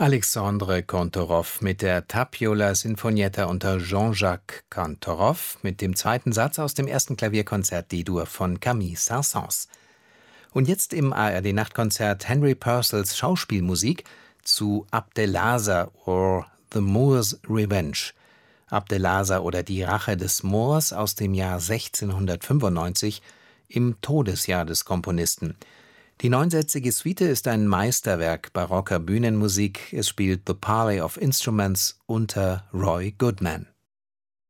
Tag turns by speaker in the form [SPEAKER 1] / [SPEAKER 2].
[SPEAKER 1] Alexandre Kantorov mit der Tapiola Sinfonietta unter Jean-Jacques Kantorov mit dem zweiten Satz aus dem ersten Klavierkonzert D-Dur von Camille Saint-Saëns. Und jetzt im ARD-Nachtkonzert Henry Purcells Schauspielmusik zu Abdelasa or The Moor's Revenge. Abdelasa oder die Rache des Moors aus dem Jahr 1695, im Todesjahr des Komponisten. Die neunsätzige Suite ist ein Meisterwerk barocker Bühnenmusik. Es spielt The Parley of Instruments unter Roy Goodman.